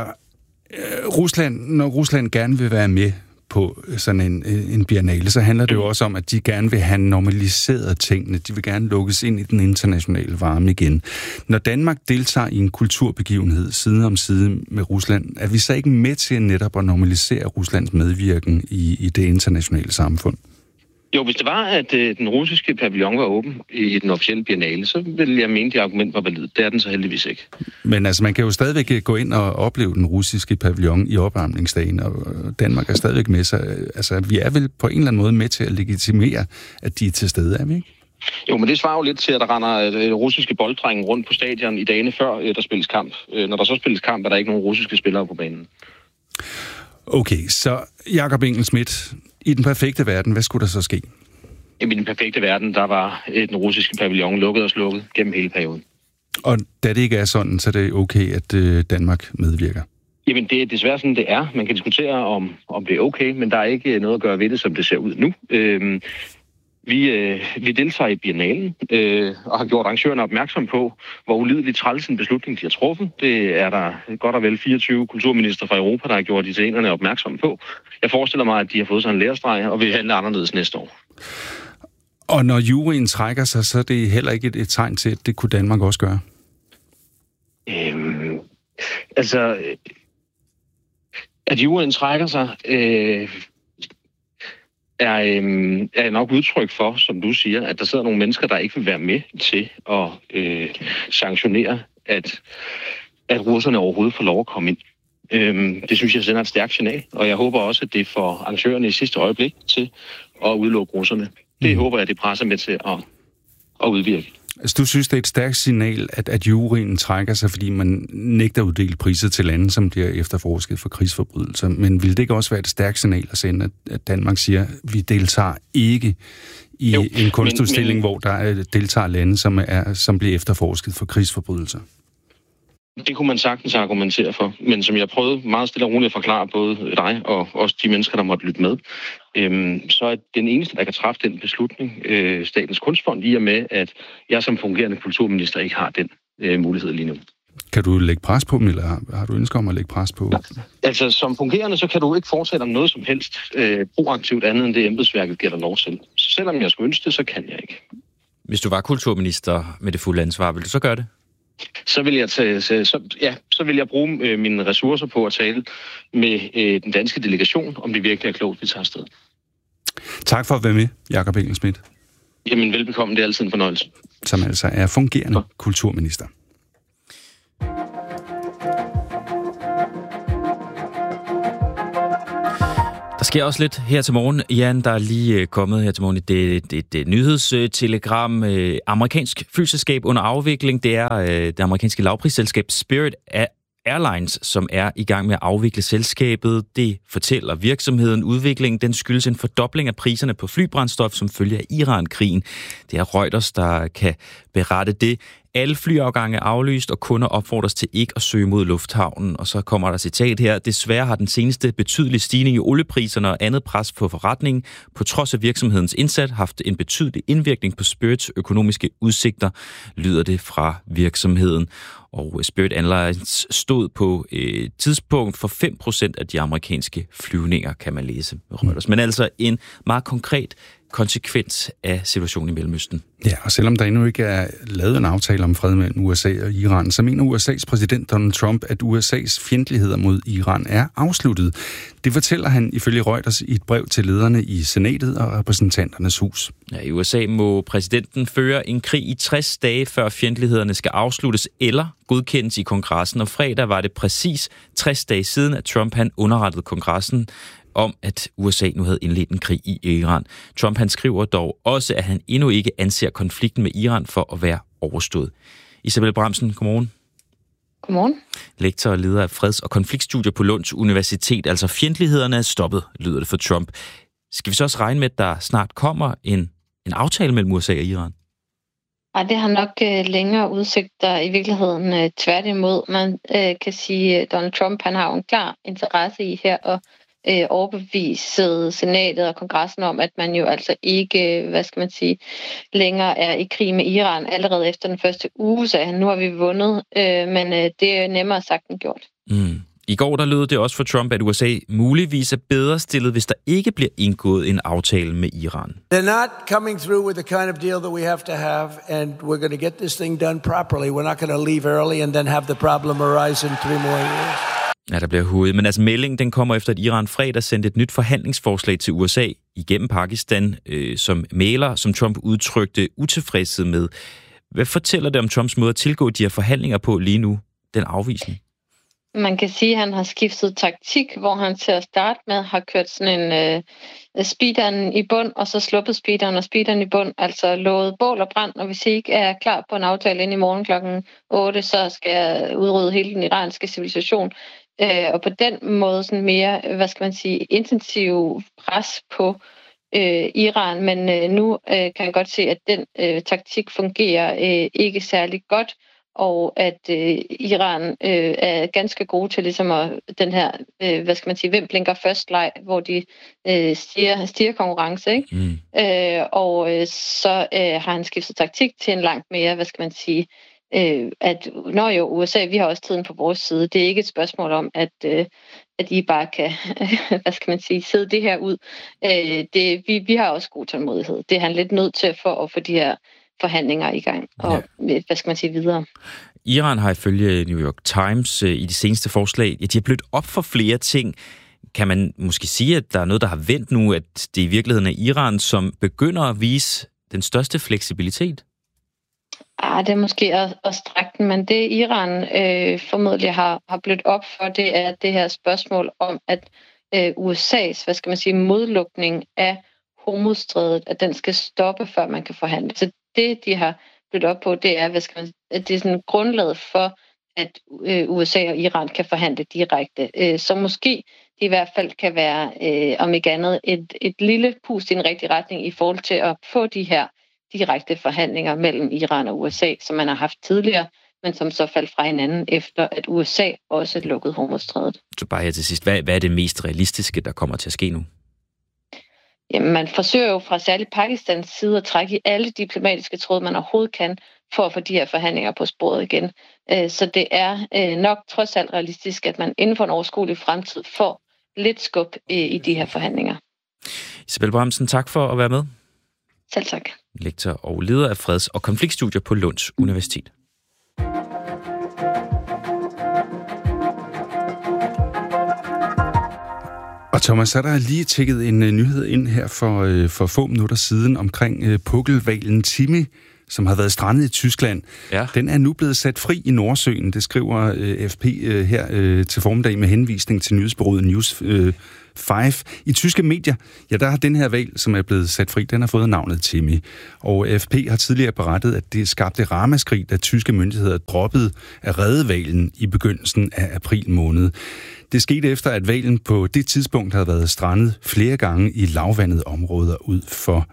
når Rusland gerne vil være med på sådan en biennale, så handler det jo også om, at de gerne vil have normaliseret tingene. De vil gerne lukkes ind i den internationale varme igen. Når Danmark deltager i en kulturbegivenhed side om side med Rusland, er vi så ikke med til netop at normalisere Ruslands medvirken i det internationale samfund? Jo, hvis det var, at den russiske pavillon var åben i den officielle biennale, så ville jeg mene, at det argument var validt. Det er den så heldigvis ikke. Men altså, man kan jo stadigvæk gå ind og opleve den russiske pavillon i opvarmningsdagen, og Danmark er stadigvæk med sig. Altså, vi er vel på en eller anden måde med til at legitimere, at de er til stede, er vi ikke? Jo, men det svarer jo lidt til, at der render russiske bolddrenge rundt på stadion i dagene før der spilles kamp. Når der så spilles kamp, er der ikke nogen russiske spillere på banen. Okay, så Jakob Engel-Schmidt, i den perfekte verden, hvad skulle der så ske? I den perfekte verden, der var den russiske pavillon lukket og slukket gennem hele perioden. Og da det ikke er sådan, så er det okay, at Danmark medvirker? Jamen, det er desværre sådan, det er. Man kan diskutere, om det er okay, men der er ikke noget at gøre ved det, som det ser ud nu. Vi deltager i biennalen og har gjort arrangørerne opmærksom på, hvor ulideligt træls en beslutning de har truffet. Det er der godt og vel 24 kulturminister fra Europa, der har gjort italienerne opmærksom på. Jeg forestiller mig, at de har fået sig en lærestreg og vil handle anderledes næste år. Og når juryen trækker sig, så er det heller ikke et tegn til, at det kunne Danmark også gøre? At juryen trækker sig... er nok udtryk for, som du siger, at der sidder nogle mennesker, der ikke vil være med til at sanktionere, at russerne overhovedet får lov at komme ind. Det synes jeg sender et stærkt signal, og jeg håber også, at det får arrangørerne i sidste øjeblik til at udelukke russerne. Det håber jeg, det presser med til at udvirke. Altså, du synes, det er et stærkt signal, at juryen trækker sig, fordi man nægter at uddele priser til lande, som bliver efterforsket for krigsforbrydelser. Men vil det ikke også være et stærkt signal at sende, at Danmark siger, at vi deltager ikke i en kunstudstilling, hvor der deltager lande, som bliver efterforsket for krigsforbrydelser? Det kunne man sagtens argumentere for, men som jeg prøvede meget stille og roligt at forklare både dig og også de mennesker, der måtte lytte med, så er den eneste, der kan træffe den beslutning, Statens Kunstfond, i og med, at jeg som fungerende kulturminister ikke har den mulighed lige nu. Kan du lægge pres på dem, eller har du ønsker om at lægge pres på? Altså, som fungerende, så kan du ikke fortsætte om noget som helst proaktivt andet, end det embedsværket giver dig lov til. Så selvom jeg skulle ønske det, så kan jeg ikke. Hvis du var kulturminister med det fulde ansvar, ville du så gøre det? Så vil jeg bruge mine ressourcer på at tale med den danske delegation, om det virkelig er klogt, vi tager afsted. Tak for at være med, Jakob Engel-Schmidt. Jamen, velbekomme. Det er altid en fornøjelse. Som altså er fungerende kulturminister. Der sker også lidt her til morgen. Jan, der er lige kommet her til morgen et nyhedstelegram. Amerikansk flyselskab under afvikling. Det er det amerikanske lavprisselskab Spirit Airlines, som er i gang med at afvikle selskabet. Det fortæller virksomheden. Udviklingen den skyldes en fordobling af priserne på flybrændstof som følge af Iran-krigen. Det er Reuters, der kan berette det. Alle flyafgange er aflyst, og kunder opfordres til ikke at søge mod lufthavnen. Og så kommer der citat her. Desværre har den seneste betydelige stigning i oliepriserne og andet pres på forretningen, på trods af virksomhedens indsats, haft en betydelig indvirkning på Spirits økonomiske udsigter, lyder det fra virksomheden. Og Spirit Airlines stod på et tidspunkt for 5% af de amerikanske flyvninger, kan man læse med Reuters. Men altså en meget konkret konsekvens af situationen i Mellemøsten. Ja, og selvom der endnu ikke er lavet en aftale om fred mellem USA og Iran, så mener USA's præsident Donald Trump, at USA's fjendtligheder mod Iran er afsluttet. Det fortæller han ifølge Reuters i et brev til lederne i Senatet og repræsentanternes hus. Ja, i USA må præsidenten føre en krig i 60 dage, før fjendtlighederne skal afsluttes eller godkendes i kongressen. Og fredag var det præcis 60 dage siden, at Trump han underrettede kongressen om, at USA nu havde indledt en krig i Iran. Trump han skriver dog også, at han endnu ikke anser konflikten med Iran for at være overstået. Isabel Bramsen, godmorgen. Godmorgen. Lektor og leder af freds- og konfliktstudier på Lunds Universitet. Altså fjendtlighederne er stoppet, lyder det for Trump. Skal vi så også regne med, at der snart kommer en aftale mellem USA og Iran? Ej, det har nok længere udsigter i virkeligheden tværtimod. Man kan sige, at Donald Trump han har jo en klar interesse i her at overbevise senatet og kongressen om, at man jo altså ikke, længere er i krig med Iran allerede efter den første uge, så nu har vi vundet, men det er nemmere sagt end gjort. I går der lød det også for Trump, at USA muligvis er bedre stillet, hvis der ikke bliver indgået en aftale med Iran. They're not coming through with the kind of deal that we have to have, and we're going to get this thing done properly. We're not going to leave early and then have the problem arise in 3 more years. Ja, der bliver hovedet. Men altså meldingen, den kommer efter, at Iran fredag sendte et nyt forhandlingsforslag til USA igennem Pakistan, som mægler, som Trump udtrykte utilfredshed med. Hvad fortæller det om Trumps måde at tilgå de her forhandlinger på lige nu, den afvisning? Man kan sige, at han har skiftet taktik, hvor han til at starte med har kørt sådan en speederen i bund, og så sluppet speederen i bund, altså lovet bål og brand, og hvis I ikke er klar på en aftale ind i morgen klokken 8, så skal jeg udrydde hele den iranske civilisation. Og på den måde sådan mere, intensiv pres på Iran, men nu kan jeg godt se, at den taktik fungerer ikke særlig godt, og at Iran er ganske gode til ligesom at den her, hvem blinker først leg, hvor de stiger konkurrence, ikke? Og så har han skiftet taktik til en langt mere, at når jo USA, vi har også tiden på vores side. Det er ikke et spørgsmål om, at I bare kan, sidde det her ud. Vi har også god tålmodighed. Det er han lidt nødt til for at få de her forhandlinger i gang, og videre. Iran har ifølge New York Times i de seneste forslag, de har blødt op for flere ting. Kan man måske sige, at der er noget, der har vendt nu, at det i virkeligheden er Iran, som begynder at vise den største fleksibilitet? Det er måske at strække den, men det Iran formodentlig har blødt op for, det er det her spørgsmål om, at USA's, modlukning af Hormuzstrædet, at den skal stoppe, før man kan forhandle. Så det, de har blødt op på, det er, at det er sådan grundlaget for, at USA og Iran kan forhandle direkte. Så måske det i hvert fald kan være, om ikke andet, et lille pust i en rigtig retning i forhold til at få de her direkte forhandlinger mellem Iran og USA, som man har haft tidligere, men som så faldt fra hinanden efter, at USA også lukkede Hormuzstrædet. Så bare her til sidst, hvad er det mest realistiske, der kommer til at ske nu? Jamen, man forsøger jo fra særligt Pakistans side at trække i alle diplomatiske tråde, man overhovedet kan, for at få de her forhandlinger på sporet igen. Så det er nok trods alt realistisk, at man inden for en overskuelig fremtid får lidt skub i de her forhandlinger. Isabel Bramsen, tak for at være med. Selv tak. Lektor og leder af freds- og konfliktstudier på Lunds Universitet. Og Thomas, så er der lige tækket en nyhed ind her for få minutter siden omkring pukkelhvalen Timmy, som har været strandet i Tyskland. Ja. Den er nu blevet sat fri i Nordsøen, det skriver AFP her til formiddag med henvisning til nyhedsbureauet News 5. I tyske medier, ja, der har den her hval, som er blevet sat fri, den har fået navnet Timmy. Og AFP har tidligere berettet, at det skabte ramaskrig, da tyske myndigheder droppede at redde hvalen i begyndelsen af april måned. Det skete efter, at hvalen på det tidspunkt havde været strandet flere gange i lavvandede områder ud for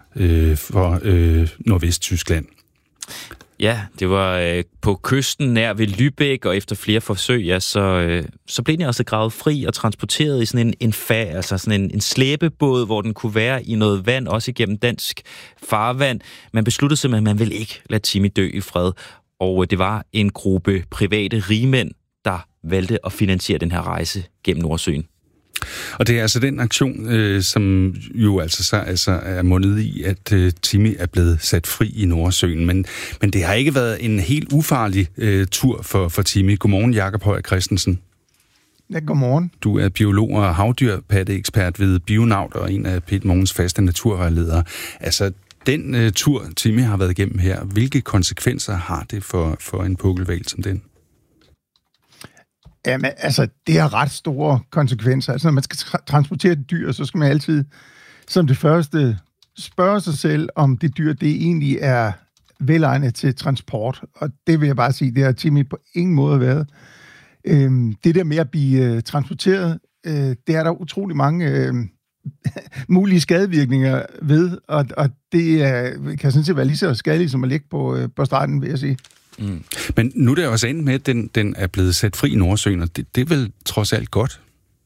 Nordvest-Tyskland. Ja, det var på kysten nær ved Lübeck, og efter flere forsøg, ja, så blev den altså gravet fri og transporteret i sådan en slæbebåd, hvor den kunne være i noget vand, også igennem dansk farvand. Man besluttede simpelthen, at man ville ikke lade Timmy dø i fred, og det var en gruppe private rigmænd, der valgte at finansiere den her rejse gennem Nordsøen. Og det er altså den aktion, som jo altså er mundet i, at Timmy er blevet sat fri i Nordsøen. Men det har ikke været en helt ufarlig tur for Timmy. Godmorgen, Jakob Højer Christensen. Ja, godmorgen. Du er biolog og havdyrpatteekspert ved Bionaut og en af P1 Morgens faste naturvejledere. Altså, den tur, Timmy har været igennem her, hvilke konsekvenser har det for en pukkelhval som den? Jamen, altså, det har ret store konsekvenser. Altså, når man skal transportere et dyr, så skal man altid som det første spørge sig selv, om det dyr, det egentlig er velegnet til transport. Og det vil jeg bare sige, det har Timmy på ingen måde været. Det der med at blive transporteret, det er der utrolig mange mulige skadevirkninger ved, og det kan sådan set være lige så skadeligt som at ligge på stranden, vil jeg sige. Mm. Men nu er det også endt med, at den er blevet sat fri i Nordsøen, og det er vel trods alt godt?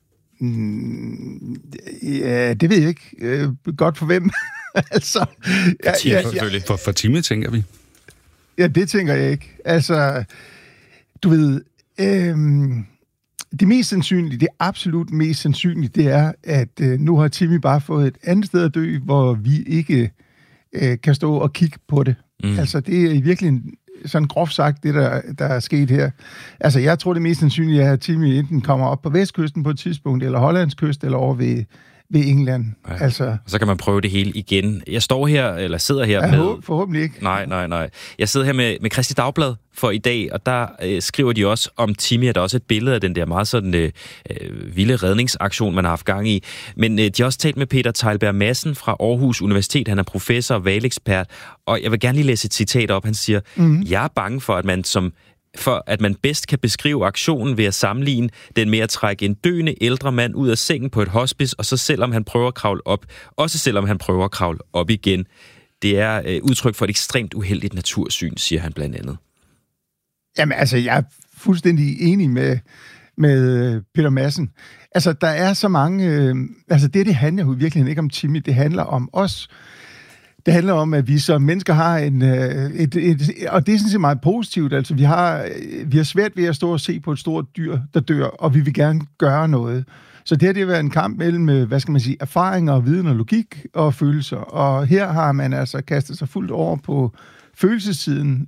Ja, det ved jeg ikke. Godt for hvem? Altså, selvfølgelig. For Timmy, tænker vi. Ja, det tænker jeg ikke. Altså, du ved, det mest sandsynlige, det absolut mest sandsynlige, det er, at nu har Timmy bare fået et andet sted at dø, hvor vi ikke kan stå og kigge på det. Mm. Altså, det er i virkeligheden sådan groft sagt, det der er sket her. Altså, jeg tror, det mest sandsynlige er, at Timmy enten kommer op på vestkysten på et tidspunkt, eller Hollands kyst, eller over ved England. Ja. Altså, så kan man prøve det hele igen. Jeg sidder her med... Forhåbentlig ikke. Nej. Jeg sidder her med Kristi Dagblad for i dag, og der skriver de også om Timmy, at der også er et billede af den der meget sådan vilde redningsaktion, man har haft gang i. Men de har også talt med Peter Teilberg Madsen fra Aarhus Universitet. Han er professor og hvalekspert, og jeg vil gerne lige læse et citat op. Han siger, jeg er bange for, at man bedst kan beskrive aktionen ved at sammenligne den med at trække en døende ældre mand ud af sengen på et hospice, og så selvom han prøver at kravle op igen. Det er udtryk for et ekstremt uheldigt natursyn, siger han blandt andet. Jamen altså, jeg er fuldstændig enig med Peter Madsen. Altså, der er så mange... det handler jo virkelig ikke om Timmy, det handler om os. Det handler om, at vi som mennesker har og det er sådan set meget positivt, altså vi har svært ved at stå og se på et stort dyr, der dør, og vi vil gerne gøre noget. Så det har det været en kamp mellem, erfaringer og viden og logik og følelser, og her har man altså kastet sig fuldt over på følelsessiden.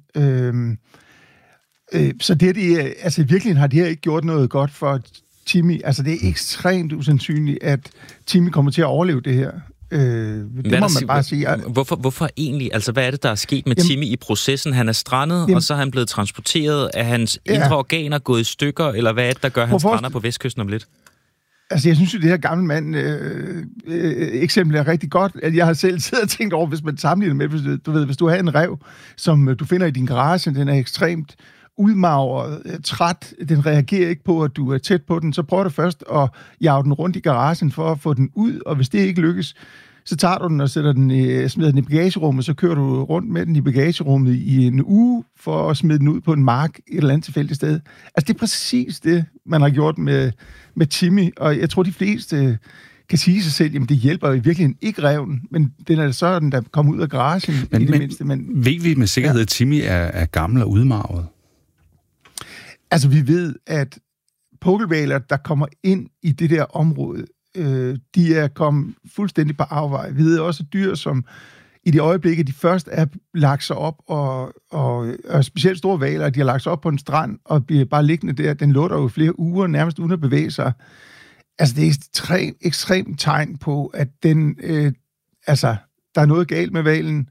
Så i virkeligheden har det her ikke gjort noget godt for Timmy. Altså det er ekstremt usandsynligt, at Timmy kommer til at overleve det her. Det må man bare sige. Hvorfor egentlig? Altså, hvad er det, der er sket med Timmy i processen? Han er strandet, og så er han blevet transporteret. Er hans indre organer gået i stykker, eller hvad er det, der gør, at han strander på vestkysten om lidt? Altså, jeg synes jo, det her gamle mand eksempel er rigtig godt. At jeg har selv siddet og tænkt over, hvis man sammenligner med, hvis du har en ræv, som du finder i din garage, den er ekstremt udmagret, træt, den reagerer ikke på, at du er tæt på den, så prøver du først at jage den rundt i garagen for at få den ud, og hvis det ikke lykkes, så tager du den og smider den i bagagerummet, så kører du rundt med den i bagagerummet i en uge, for at smide den ud på en mark et eller andet tilfældigt sted. Altså, det er præcis det, man har gjort med Timmy, og jeg tror, de fleste kan sige sig selv, jamen det hjælper jo i virkeligheden ikke ræven, men den er sådan, der kommer ud af garagen i det mindste. Men ved vi med sikkerhed, at Timmy er gammel og udmarvet? Altså, vi ved, at pukkelhvaler, der kommer ind i det der område, de er kommet fuldstændig på afvej. Vi ved også, at dyr, som i det øjeblik, de først er lagt sig op, og specielt store hvaler, de har lagt sig op på en strand, og bliver bare liggende der, den lutter jo flere uger, nærmest uden at bevæge sig. Altså, det er et ekstremt tegn på, at den, der er noget galt med hvalen,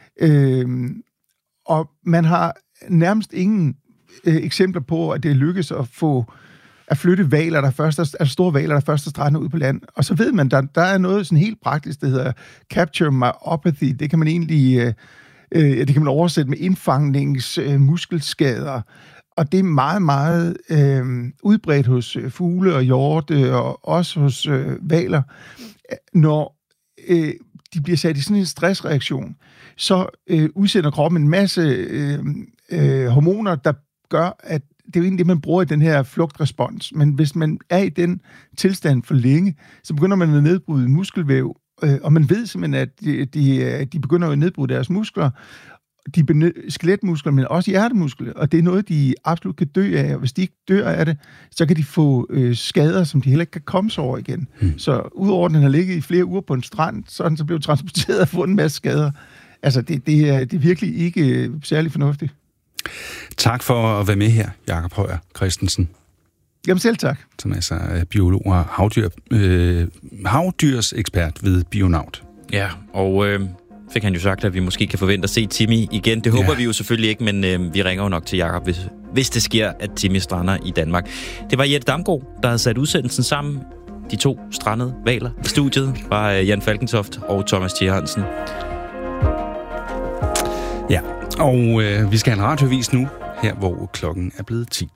og man har nærmest ingen eksempler på, at det lykkes at flytte hvaler, store hvaler, der først er strandet ud på land. Og så ved man, der er noget sådan helt praktisk, der hedder capture myopathy. Det kan man egentlig det kan man oversætte med indfangningsmuskelskader. Og det er meget, meget udbredt hos fugle og hjorte, og også hos hvaler. Når de bliver sat i sådan en stressreaktion, så udsender kroppen en masse hormoner, der gør, at det er jo egentlig det, man bruger i den her flugtrespons. Men hvis man er i den tilstand for længe, så begynder man at nedbryde muskelvæv, og man ved simpelthen, at de begynder at nedbryde deres muskler, skeletmuskler, men også hjertemuskler, og det er noget, de absolut kan dø af, og hvis de ikke dør af det, så kan de få skader, som de heller ikke kan komme sig over igen. Så udover at den har ligget i flere uger på en strand, så er den så blevet transporteret og fået en masse skader. Altså, det er virkelig ikke særlig fornuftigt. Tak for at være med her, Jakob Høyer Christensen. Jamen selv tak. Som altså er biolog og havdyrsekspert ved Bionaut. Ja, og fik han jo sagt, at vi måske kan forvente at se Timmy igen. Det håber vi jo selvfølgelig ikke, men vi ringer jo nok til Jakob, hvis det sker, at Timmy strander i Danmark. Det var Jette Damgaard, der havde sat udsendelsen sammen. De to strandede hvaler i studiet var Jan Falkentoft og Thomas T. Hansen. Ja, og vi skal have en radiovis nu, her hvor klokken er blevet 10.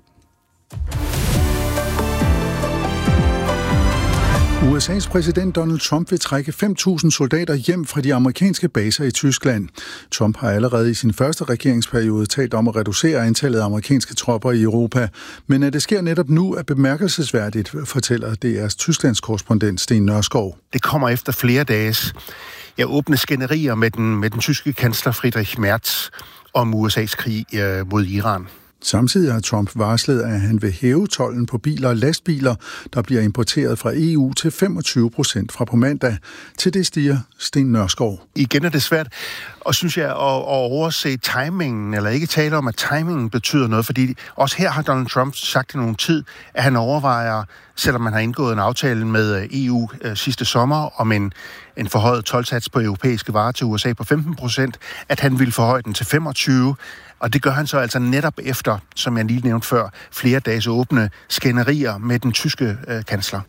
USA's præsident Donald Trump vil trække 5.000 soldater hjem fra de amerikanske baser i Tyskland. Trump har allerede i sin første regeringsperiode talt om at reducere antallet af amerikanske tropper i Europa. Men at det sker netop nu er bemærkelsesværdigt, fortæller DR's Tysklands korrespondent Sten Nørskov. Det kommer efter flere dages åbne skænderier med den tyske kansler Friedrich Merz om USA's krig mod Iran. Samtidig har Trump varslet, at han vil hæve tolden på biler og lastbiler, der bliver importeret fra EU til 25% fra på mandag. Til det stiger Sten Nørskov. Igen er det svært, og synes jeg, at overse timingen, eller ikke tale om, at timingen betyder noget, fordi også her har Donald Trump sagt i nogen tid, at han overvejer, selvom man har indgået en aftale med EU sidste sommer om en forhøjet toldsats på europæiske varer til USA på 15%, at han vil forhøje den til 25%. Og det gør han så altså netop efter, som jeg lige nævnte før, flere dages åbne skænderier med den tyske kansler.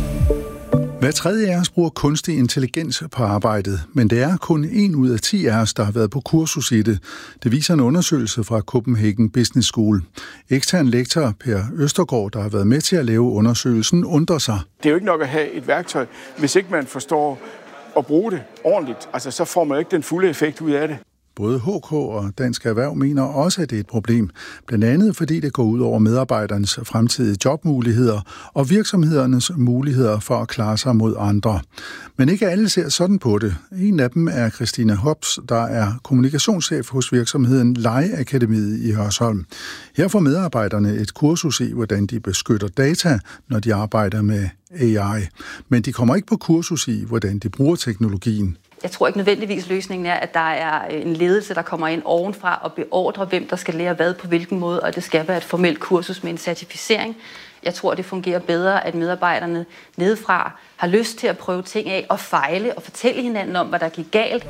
Hver tredje af os bruger kunstig intelligens på arbejdet, men det er kun 1 ud af 10 af os, der har været på kursus i det. Det viser en undersøgelse fra Copenhagen Business School. Ekstern lektor Per Østergaard, der har været med til at lave undersøgelsen, undrer sig. Det er jo ikke nok at have et værktøj, hvis ikke man forstår at bruge det ordentligt. Altså, så får man ikke den fulde effekt ud af det. Både HK og Dansk Erhverv mener også, at det er et problem. Blandt andet fordi det går ud over medarbejdernes fremtidige jobmuligheder og virksomhedernes muligheder for at klare sig mod andre. Men ikke alle ser sådan på det. En af dem er Christina Hobbs, der er kommunikationschef hos virksomheden Legeakademiet i Hørsholm. Her får medarbejderne et kursus i, hvordan de beskytter data, når de arbejder med AI. Men de kommer ikke på kursus i, hvordan de bruger teknologien. Jeg tror ikke nødvendigvis løsningen er, at der er en ledelse, der kommer ind ovenfra og beordrer, hvem der skal lære hvad på hvilken måde, og det skal være et formelt kursus med en certificering. Jeg tror, det fungerer bedre, at medarbejderne nedefra har lyst til at prøve ting af og fejle og fortælle hinanden om, hvad der gik galt.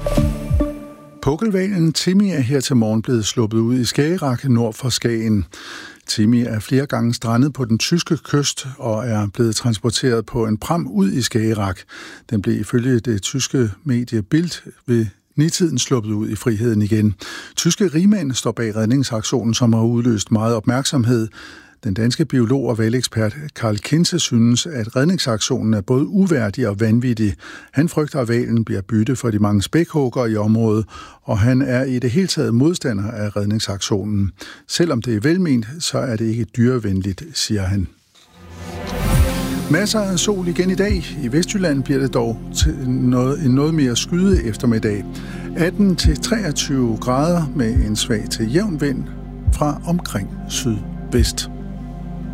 Pukkelhvalen Timmy er her til morgen blevet sluppet ud i Skagerrak nord for Skagen. Timmy er flere gange strandet på den tyske kyst og er blevet transporteret på en pram ud i Skagerrak. Den blev ifølge det tyske medie Bild ved nitiden sluppet ud i friheden igen. Tyske rigmænd står bag redningsaktionen, som har udløst meget opmærksomhed. Den danske biolog og hvalekspert Karl Kinse synes, at redningsaktionen er både uværdig og vanvittig. Han frygter, at hvalen bliver bytte for de mange spækhuggere i området, og han er i det hele taget modstander af redningsaktionen. Selvom det er velment, så er det ikke dyrevenligt, siger han. Masser af sol igen i dag. I Vestjylland bliver det dog til en noget mere skyde eftermiddag. 18-23 grader med en svag til jævn vind fra omkring sydvest.